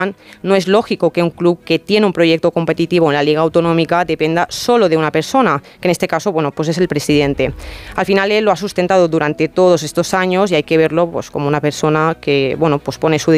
No es lógico que un club que tiene un proyecto competitivo en la Liga Autonómica dependa solo de una persona, que en este caso, bueno, pues es el presidente. Al final él lo ha sustentado durante todos estos años y hay que verlo pues como una persona que, bueno, pues pone su